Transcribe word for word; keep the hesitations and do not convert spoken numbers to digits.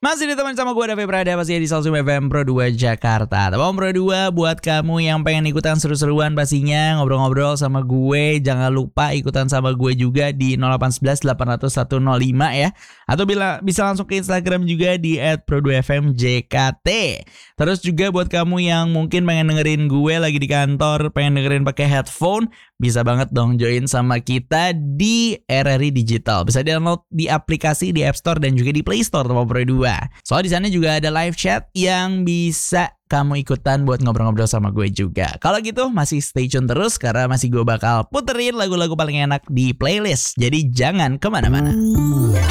Masih ditemani sama gue Davi Prada, pasti di Salsum F M Pro dua Jakarta. Teman Pro dua, buat kamu yang pengen ikutan seru-seruan pastinya ngobrol-ngobrol sama gue, jangan lupa ikutan sama gue juga di nol delapan satu satu delapan nol satu nol lima ya. Atau bila, bisa langsung ke Instagram juga di et pro dua f m j k t. Terus juga buat kamu yang mungkin pengen dengerin gue lagi di kantor, pengen dengerin pakai headphone, bisa banget dong join sama kita di R R I Digital. Bisa download di aplikasi di App Store dan juga di Play Store teman Pro dua. Soal di sana juga ada live chat yang bisa kamu ikutan buat ngobrol-ngobrol sama gue juga. Kalau gitu masih stay tune terus karena masih gue bakal puterin lagu-lagu paling enak di playlist. Jadi jangan kemana-mana.